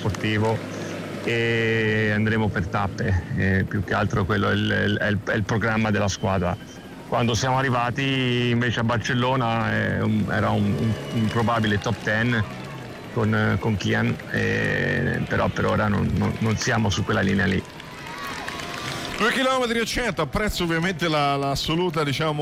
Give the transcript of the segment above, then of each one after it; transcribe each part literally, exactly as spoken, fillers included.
sportivo e andremo per tappe, e più che altro quello è il, è, il, è il programma della squadra. Quando siamo arrivati invece a Barcellona eh, un, era un, un, un probabile top dieci con, con Kian, eh, però per ora non, non, non siamo su quella linea lì. due chilometri e cento, apprezzo ovviamente la, l'assoluta diciamo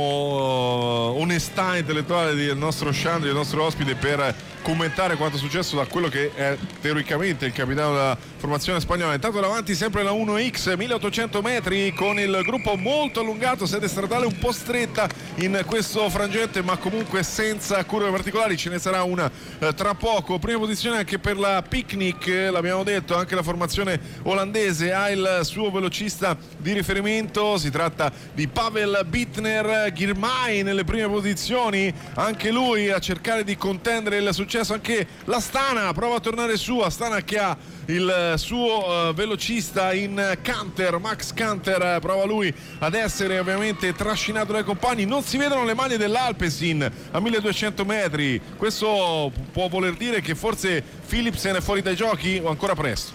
onestà intellettuale del nostro Sciandri, del nostro ospite, per commentare quanto è successo da quello che è teoricamente il capitano della formazione spagnola. Intanto davanti sempre la uno X, milleottocento metri con il gruppo molto allungato, sede stradale un po' stretta in questo frangente, ma comunque senza curve particolari. Ce ne sarà una eh, tra poco. Prima posizione anche per la Picnic, eh, l'abbiamo detto, anche la formazione olandese ha il suo velocista di riferimento, si tratta di Pavel Bittner. Girmay nelle prime posizioni, anche lui a cercare di contendere il successo. Anche l'Astana prova a tornare su, Astana che ha il suo uh, velocista in Canter, Max Canter, prova lui ad essere ovviamente trascinato dai compagni. Non si vedono le maglie dell'Alpecin a milleduecento metri, questo può voler dire che forse Philipsen è fuori dai giochi o ancora presto?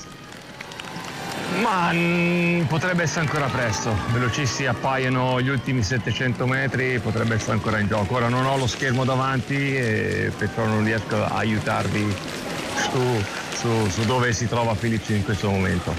Ma mh, potrebbe essere ancora presto, velocisti appaiono gli ultimi settecento metri, potrebbe essere ancora in gioco. Ora non ho lo schermo davanti e perciò non riesco a aiutarvi su, su, su dove si trova Philipsen in questo momento.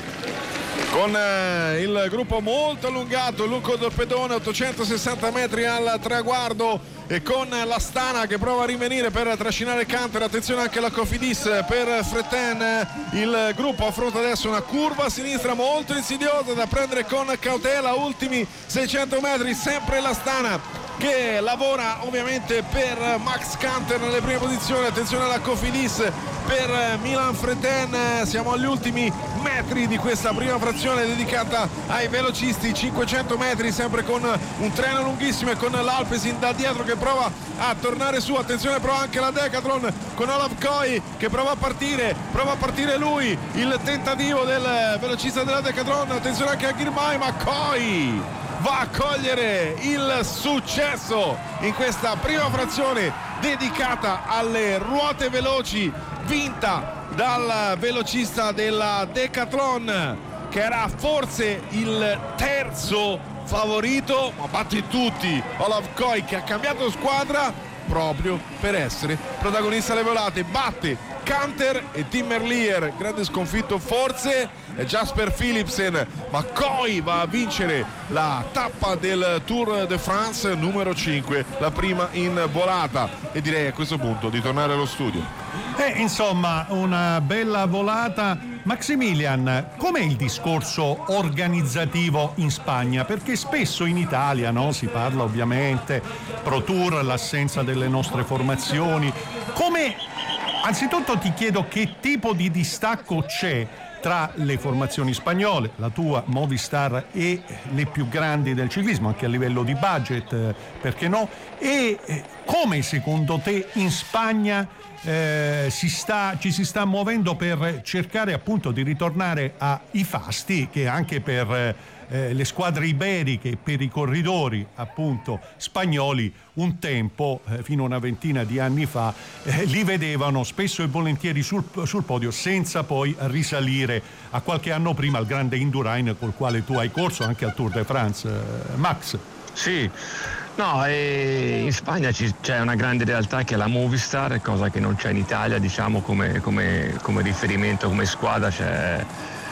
Con eh, il gruppo molto allungato, Luco Torpedone, ottocentosessanta metri al traguardo, e con l'Astana che prova a rivenire per trascinare Canter. Attenzione anche alla Cofidis per Fretin. Il gruppo affronta adesso una curva a sinistra molto insidiosa da prendere con cautela. Ultimi seicento metri, sempre l'Astana che lavora ovviamente per Max Canter nelle prime posizioni. Attenzione alla Cofidis per Milan Fretin. Siamo agli ultimi metri di questa prima frazione dedicata ai velocisti, cinquecento metri, sempre con un treno lunghissimo e con l'Alpecin da dietro che prova a tornare su. Attenzione però anche la Decathlon con Olav Koy che prova a partire, prova a partire lui, il tentativo del velocista della Decathlon. Attenzione anche a Girmay, ma Koy va a cogliere il successo in questa prima frazione dedicata alle ruote veloci, vinta dal velocista della Decathlon che era forse il terzo favorito, ma batte tutti Olav Koy che ha cambiato squadra proprio per essere protagonista alle volate. Batte Canter e Tim Merlier, grande sconfitto forse Jasper Philipsen, ma Koy va a vincere la tappa del Tour de France numero cinque, la prima in volata, e direi a questo punto di tornare allo studio. Eh, insomma, una bella volata. Maximilian, com'è il discorso organizzativo in Spagna? Perché spesso in Italia, no, si parla ovviamente Pro Tour, l'assenza delle nostre formazioni. Come, anzitutto ti chiedo che tipo di distacco c'è tra le formazioni spagnole, la tua Movistar e le più grandi del ciclismo, anche a livello di budget, perché no? E come secondo te in Spagna eh, si sta, ci si sta muovendo per cercare appunto di ritornare ai fasti che anche per eh, le squadre iberiche, per i corridori appunto spagnoli un tempo, eh, fino a una ventina di anni fa, eh, li vedevano spesso e volentieri sul, sul podio, senza poi risalire a qualche anno prima al grande Indurain col quale tu hai corso anche al Tour de France, eh, Max. Sì, no, e in Spagna ci, c'è una grande realtà che è la Movistar, cosa che non c'è in Italia, diciamo come, come, come riferimento, come squadra. C'è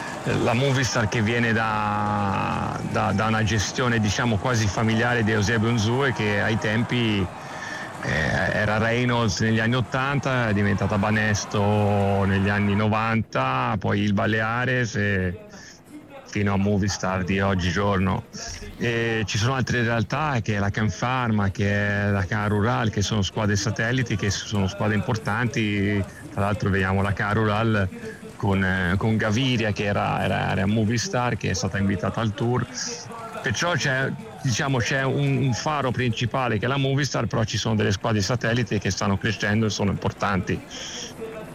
la Movistar che viene da, da, da una gestione diciamo quasi familiare di Eusebio Unzue, che ai tempi eh, era Reynolds negli anni ottanta, è diventata Banesto negli anni novanta, poi il Baleares e fino a Movistar di oggigiorno. E ci sono altre realtà, che è la Can Pharma, che è la Can Rural, che sono squadre satelliti, che sono squadre importanti. Tra l'altro vediamo la Can Rural con, eh, con Gaviria che era, era, era Movistar, che è stata invitata al Tour. Perciò c'è, diciamo, c'è un, un faro principale che è la Movistar, però ci sono delle squadre satelliti che stanno crescendo e sono importanti.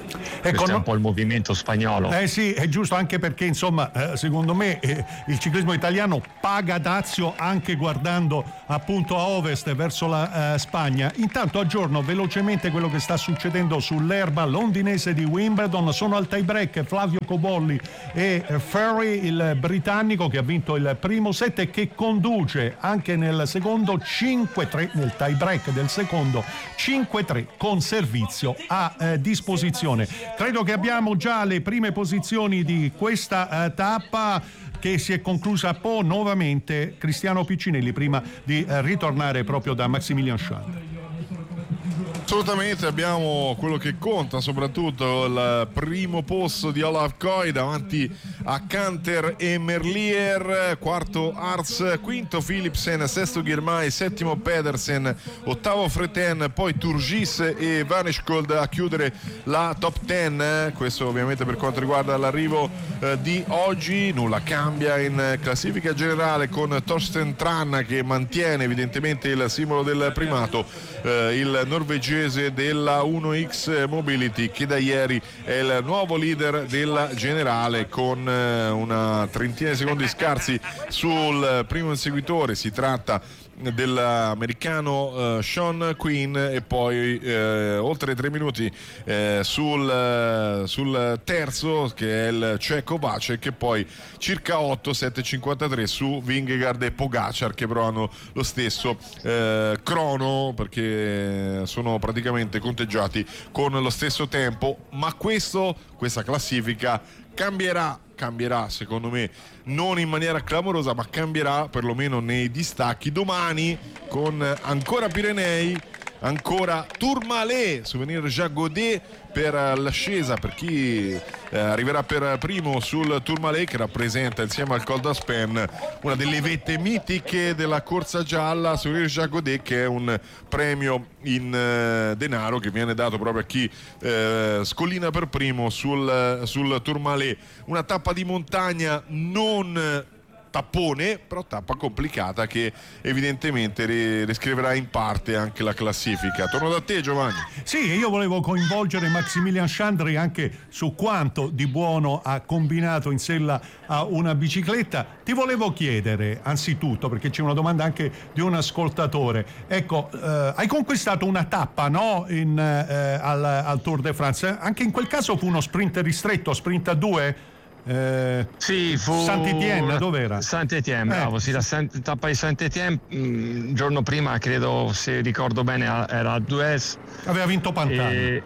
Ecco, questo è un po' il movimento spagnolo. Eh sì, è giusto, anche perché insomma eh, secondo me eh, il ciclismo italiano paga dazio anche guardando appunto a ovest verso la eh, Spagna. Intanto aggiorno velocemente quello che sta succedendo sull'erba londinese di Wimbledon. Sono al tie break Flavio Cobolli e eh, Ferry, il britannico, che ha vinto il primo set e che conduce anche nel secondo cinque tre, nel tie break del secondo cinque tre con servizio a eh, disposizione. Credo che abbiamo già le prime posizioni di questa uh, tappa che si è conclusa a Po. Nuovamente Cristiano Piccinelli prima di uh, ritornare proprio da Maximilian Schand. Assolutamente, abbiamo quello che conta, soprattutto il primo posto di Olaf Koy davanti a Canter e Merlier, quarto Ars, quinto Philipsen, sesto Girmay, settimo Pedersen, ottavo Freten, poi Turgis e Vaneskjold a chiudere la top dieci. Questo ovviamente per quanto riguarda l'arrivo eh, di oggi. Nulla cambia in classifica generale con Torsten Tran che mantiene evidentemente il simbolo del primato, eh, il norvegese della uno X Mobility, che da ieri è il nuovo leader della generale con eh, una trentina di secondi scarsi sul primo inseguitore. Si tratta dell'americano uh, Sean Quinn e poi eh, oltre tre minuti eh, sul, uh, sul terzo, che è il ceco Vacek, e poi circa otto sette cinquantatré su Vingegaard e Pogacar, che però hanno lo stesso eh, crono, perché sono praticamente conteggiati con lo stesso tempo. Ma questo, questa classifica cambierà cambierà secondo me non in maniera clamorosa, ma cambierà perlomeno nei distacchi domani, con ancora Pirenei, ancora Tourmalet, Souvenir Jacques Godet per l'ascesa, per chi eh, arriverà per primo sul Tourmalet, che rappresenta insieme al Col d'Aspen una delle vette mitiche della corsa gialla. Souvenir Jacques Godet, che è un premio in eh, denaro che viene dato proprio a chi eh, scollina per primo sul, sul Tourmalet. Una tappa di montagna non tappone, però tappa complicata che evidentemente riscriverà in parte anche la classifica. Torno da te, Giovanni. Sì, io volevo coinvolgere Maximilian Chandri anche su quanto di buono ha combinato in sella a una bicicletta. Ti volevo chiedere anzitutto, perché c'è una domanda anche di un ascoltatore, ecco, eh, hai conquistato una tappa, no, in, eh, al, al Tour de France, anche in quel caso fu uno sprint ristretto, sprint a due? Eh, sì, fu Saint-Étienne, dov'era? Saint-Étienne, eh. bravo, sì, la Saint- tappa di Saint-Étienne, il giorno prima, credo, se ricordo bene, era a Dues. Aveva vinto Pantano. E,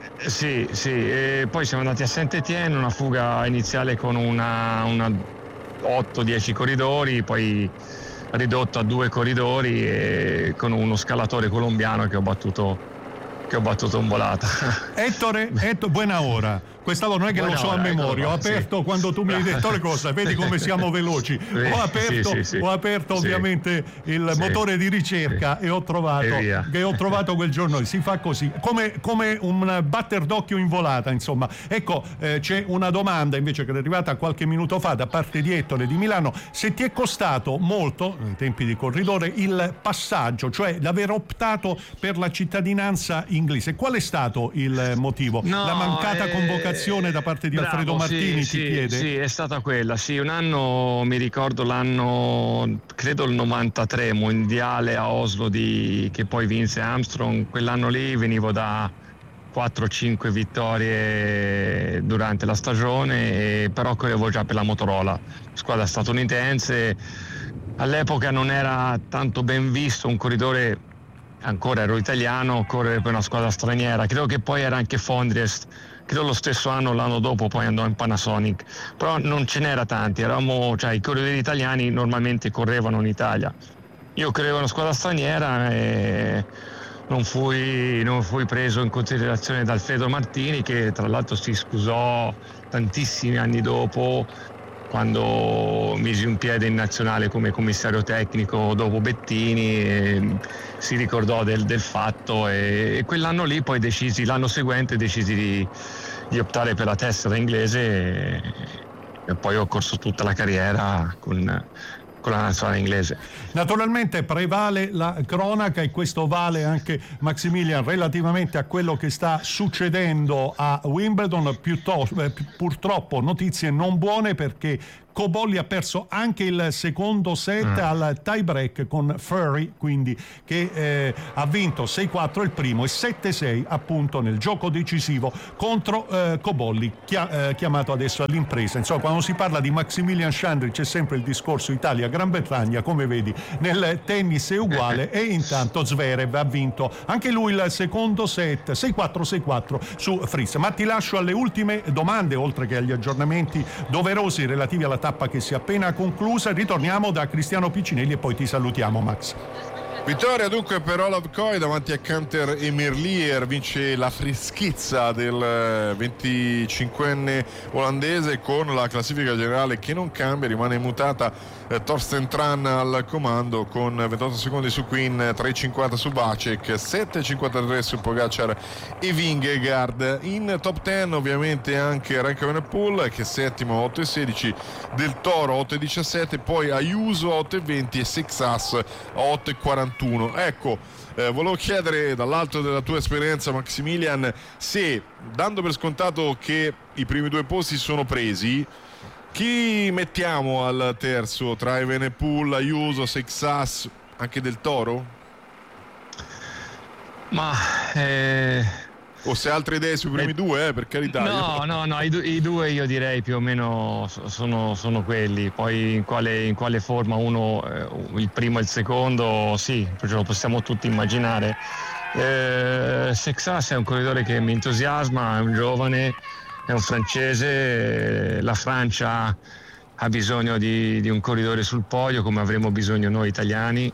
sì, sì, e poi siamo andati a Saint-Étienne, una fuga iniziale con una, una otto dieci corridori, poi ridotto a due corridori e con uno scalatore colombiano che ho battuto che ho battuto in volata. Ettore, Ettore, buona ora. Quest'anno non è che buona lo so ora, a memoria, ecco, ho aperto sì. Quando tu mi hai detto le cose, vedi come siamo veloci. Ho aperto, sì, sì, sì. Ho aperto sì. ovviamente il sì. motore di ricerca sì. e ho trovato e che ho trovato quel giorno. Si fa così, come, come un batter d'occhio in volata, insomma. Ecco, eh, c'è una domanda invece che è arrivata qualche minuto fa da parte di Ettore di Milano: se ti è costato molto, nei tempi di corridore, il passaggio, cioè l'aver optato per la cittadinanza inglese. Qual è stato il motivo? No, la mancata eh... convocazione da parte di Bravo, Alfredo Martini, sì, ti sì, chiede? Sì, è stata quella, sì, un anno, mi ricordo l'anno, credo il novantatré, mondiale a Oslo, di, che poi vinse Armstrong. Quell'anno lì venivo da quattro cinque vittorie durante la stagione, e però correvo già per la Motorola, squadra statunitense. All'epoca non era tanto ben visto un corridore, ancora ero italiano, correre per una squadra straniera. Credo che poi era anche Fondriest, credo lo stesso anno, l'anno dopo poi andò in Panasonic, però non ce n'era tanti, eravamo, cioè i corridori italiani normalmente correvano in Italia. Io correvo in una squadra straniera e non fui, non fui preso in considerazione da Alfredo Martini, che tra l'altro si scusò tantissimi anni dopo, quando misi un piede in nazionale come commissario tecnico dopo Bettini, e si ricordò del, del fatto, e, e quell'anno lì poi decisi, l'anno seguente decisi di, di optare per la tessera inglese, e, e poi ho corso tutta la carriera con, con con la nazionale inglese. Naturalmente prevale la cronaca e questo vale anche, Maximilian, relativamente a quello che sta succedendo a Wimbledon. Piuttosto, eh, purtroppo notizie non buone, perché Cobolli ha perso anche il secondo set mm. al tie break con Furry, quindi che eh, ha vinto sei quattro il primo e sette sei appunto nel gioco decisivo contro eh, Cobolli, chia- eh, chiamato adesso all'impresa. Insomma, quando si parla di Maximilian Chandri c'è sempre il discorso Italia-Gran Bretagna, come vedi nel tennis è uguale, e intanto Zverev ha vinto anche lui il secondo set sei quattro sei quattro su Fritz. Ma ti lascio alle ultime domande, oltre che agli aggiornamenti doverosi relativi alla tappa che si è appena conclusa. Ritorniamo da Cristiano Piccinelli e poi ti salutiamo, Max. Vittoria dunque per Olav Koy davanti a Canter e Merlier, vince la freschezza del venticinquenne olandese con la classifica generale che non cambia, rimane immutata. eh, Torsten Tran al comando con ventotto secondi su Quinn, tre cinquanta su Bacek, sette cinquantatré su Pogacar e Vingegaard. In top dieci ovviamente anche Remco Evenepoel che è settimo, otto e sedici, Del Toro otto e diciassette, poi Ayuso otto e venti e Sexas otto e quarantuno. Ecco, eh, volevo chiedere dall'alto della tua esperienza, Maximilian, se, dando per scontato che i primi due posti sono presi, chi mettiamo al terzo tra Evenepoel, Ayuso, Sexas, anche Del Toro? Ma eh... o se altre idee sui primi eh, due, eh, per carità. No, no, no, i, du- i due io direi più o meno sono, sono quelli. Poi in quale, in quale forma uno, eh, il primo e il secondo, sì, ce lo possiamo tutti immaginare. Eh, Sexas è un corridore che mi entusiasma, è un giovane, è un francese. La Francia ha bisogno di, di un corridore sul podio, come avremo bisogno noi italiani.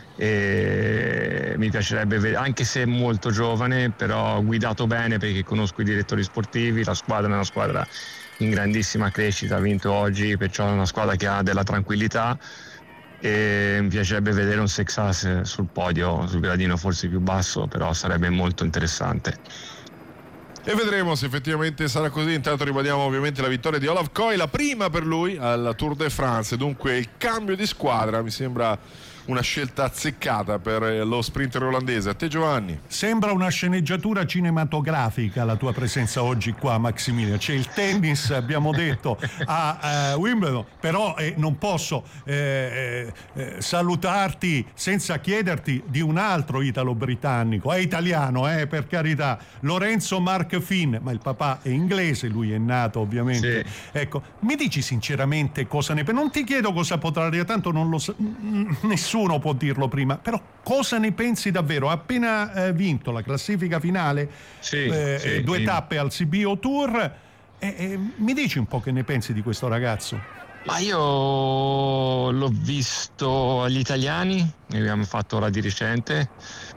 E mi piacerebbe vedere, anche se è molto giovane, però guidato bene, perché conosco i direttori sportivi, la squadra è una squadra in grandissima crescita, ha vinto oggi, perciò è una squadra che ha della tranquillità, e mi piacerebbe vedere un Sexas sul podio, sul gradino forse più basso, però sarebbe molto interessante. E vedremo se effettivamente sarà così. Intanto ribadiamo ovviamente la vittoria di Olav Koy, la prima per lui al Tour de France, dunque il cambio di squadra mi sembra una scelta azzeccata per lo sprinter olandese. A te, Giovanni. Sembra una sceneggiatura cinematografica la tua presenza oggi qua, Maximiliano. C'è il tennis, abbiamo detto, a uh, Wimbledon, però eh, non posso eh, eh, salutarti senza chiederti di un altro italo-britannico, è italiano, eh, per carità, Lorenzo Marc Finn, ma il papà è inglese, lui è nato ovviamente. Sì. Ecco, mi dici sinceramente cosa ne pensi? Non ti chiedo cosa potrà arrivare, tanto non lo sa, nessuno Nessuno può dirlo prima, però cosa ne pensi davvero? Ha appena eh, vinto la classifica finale, sì, eh, sì, due sì. tappe al C B O Tour, e, e mi dici un po' che ne pensi di questo ragazzo? Ma io l'ho visto agli italiani, ne abbiamo fatto ora di recente,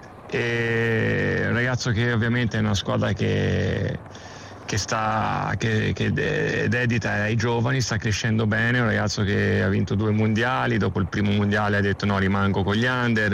e un ragazzo che ovviamente è una squadra che che sta che, che dedita ai giovani, sta crescendo bene, un ragazzo che ha vinto due mondiali, dopo il primo mondiale ha detto no, rimango con gli under,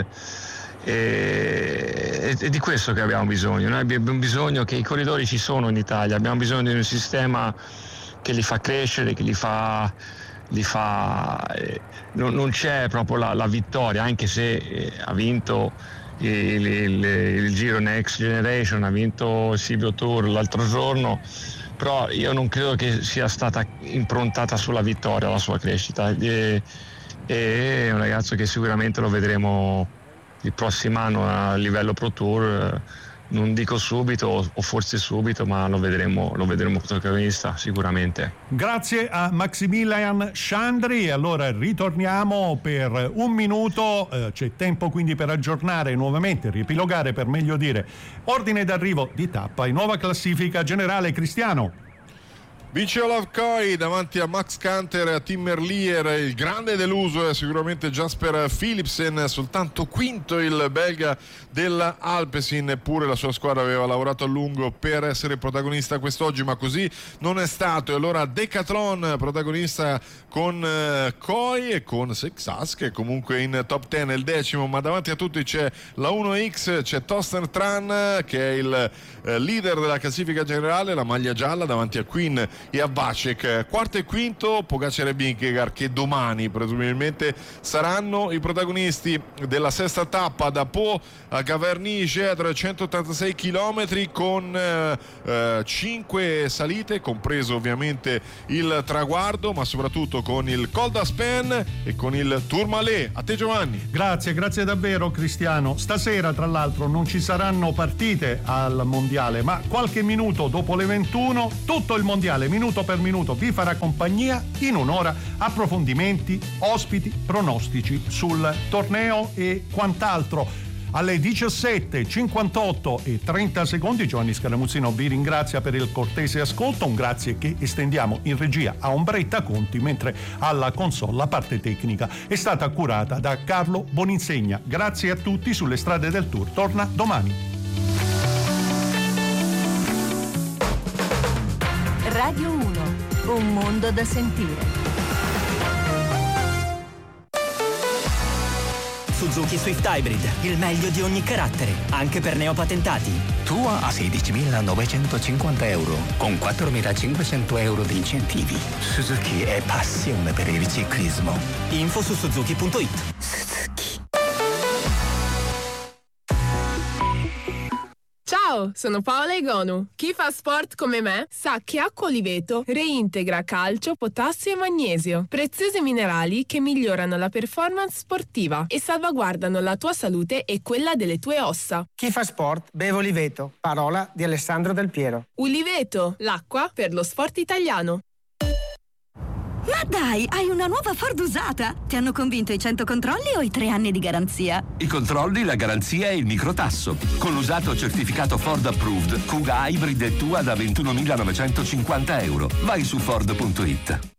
e è di questo che abbiamo bisogno. Noi abbiamo bisogno che i corridori ci sono in Italia, abbiamo bisogno di un sistema che li fa crescere, che li fa li fa eh, non, non c'è proprio la, la vittoria, anche se eh, ha vinto Il, il, il Giro Next Generation, ha vinto il C B O Tour l'altro giorno, però io non credo che sia stata improntata sulla vittoria la sua crescita, e, e è un ragazzo che sicuramente lo vedremo il prossimo anno a livello Pro Tour, non dico subito o forse subito, ma lo vedremo lo vedremo protagonista sicuramente. Grazie a Maximilian Chandri. Allora ritorniamo per un minuto, eh, c'è tempo quindi per aggiornare nuovamente, riepilogare per meglio dire, ordine d'arrivo di tappa e nuova classifica generale. Cristiano. Vince Olav Koy davanti a Max Canter e a Tim Merlier. Il grande deluso è sicuramente Jasper Philipsen, soltanto quinto il belga dell'Alpecin, eppure la sua squadra aveva lavorato a lungo per essere protagonista quest'oggi, ma così non è stato. E allora Decathlon protagonista con Koy e con Sexas, che comunque in top dieci è il decimo, ma davanti a tutti c'è la uno X, c'è Torsten Tran che è il leader della classifica generale, la maglia gialla davanti a Quinn e a Vacek. Quarto e quinto Pogacar e Vingegaard, che domani presumibilmente saranno i protagonisti della sesta tappa da Pau a Gavarnie-Gèdre, centottantasei chilometri con eh, eh, cinque salite, compreso ovviamente il traguardo, ma soprattutto con il Col d'Aspen e con il Tourmalet. A te Giovanni. Grazie, grazie davvero Cristiano. Stasera tra l'altro non ci saranno partite al mondiale, ma qualche minuto dopo le ventuno tutto il mondiale minuto per minuto vi farà compagnia in un'ora, approfondimenti, ospiti, pronostici sul torneo e quant'altro. Alle diciassette cinquantotto e trenta secondi Giovanni Scaramuzzino vi ringrazia per il cortese ascolto, un grazie che estendiamo in regia a Ombretta Conti, mentre alla console la parte tecnica è stata curata da Carlo Boninsegna. Grazie a tutti. Sulle strade del Tour torna domani. Radio uno, un mondo da sentire. Suzuki Swift Hybrid, il meglio di ogni carattere, anche per neopatentati. Tua a sedicimilanovecentocinquanta euro, con quattromilacinquecento euro di incentivi. Suzuki è passione per il ciclismo. Info su suzuki punto it. Suzuki. Ciao, sono Paola Egonu. Chi fa sport come me sa che Acqua Oliveto reintegra calcio, potassio e magnesio, preziosi minerali che migliorano la performance sportiva e salvaguardano la tua salute e quella delle tue ossa. Chi fa sport beve Oliveto, parola di Alessandro Del Piero. Uliveto, l'acqua per lo sport italiano. Ma dai, hai una nuova Ford usata? Ti hanno convinto i cento controlli o i tre anni di garanzia? I controlli, la garanzia e il microtasso. Con l'usato certificato Ford Approved, Kuga Hybrid è tua da ventunomilanovecentocinquanta euro. Vai su Ford punto it.